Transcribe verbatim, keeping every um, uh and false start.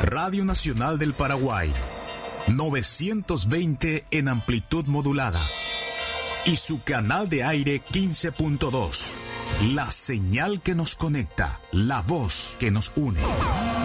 Radio Nacional del Paraguay, novecientos veinte en amplitud modulada. Y su canal de aire quince punto dos. La señal que nos conecta, la voz que nos une.